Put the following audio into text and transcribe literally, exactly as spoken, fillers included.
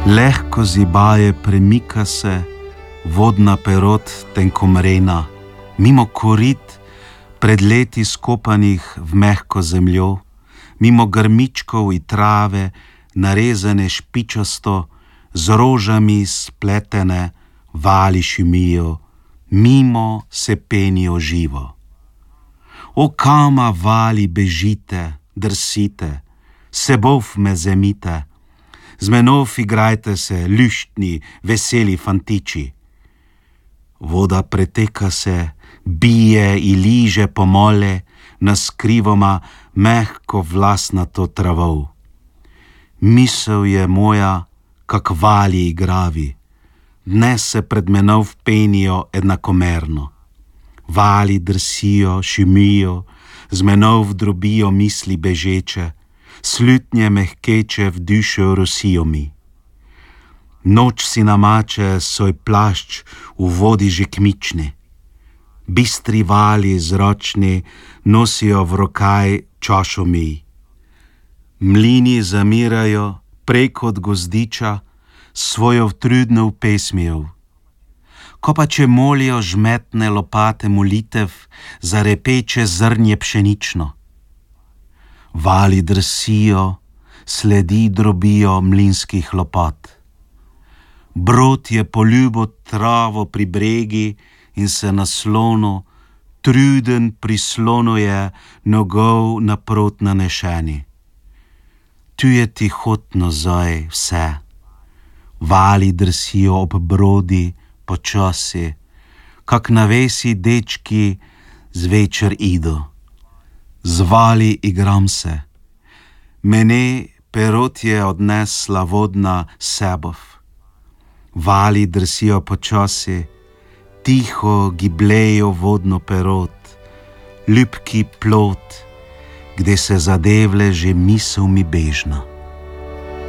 Lehko zibaje premika se vodna perot tenkomrejna, mimo korit pred leti skopanih v mehko zemljo, mimo grmičkov in trave, narezane špičasto, z rožami spletene, vali šumijo, mimo se penijo živo. O kama vali bežite, drsite, sebov me zemite, z menov igrajte se, ljuštni, veseli fantiči. Voda preteka se, bije in liže pomole, naskrivoma mehko vlasnato travou. Misel je moja, kak vali igravi, dnes se pred menov penijo enakomerno. Vali drsijo, šumijo, z menov drobijo misli bežeče, slutnje mehkeče v dušo rosijo mi. Noč si namače svoj plašč v vodi že kmični. Bistri vali zročni nosijo v rokaj čašo mi. Mlini zamirajo preko od gozdiča svojo vtrudno pesmijo. Ko pa če molijo žmetne lopate molitev za repeče zrnje pšenično. Vali drsijo, sledi drobijo mlinskih lopot. Brod je poljubo travo pri bregi in se na slonu, truden prislonuje nogov naprot nanešeni. Tu je tihotno zoj vse. Vali drsijo ob brodi, počasi, kak navesi dečki zvečer idu. Z vali igram se. Mene perot je odnesla vodna sebov. Vali drsijo počasi, tiho giblejo vodno perot, ljubki plot, kde se zadevle že misel mi bežna.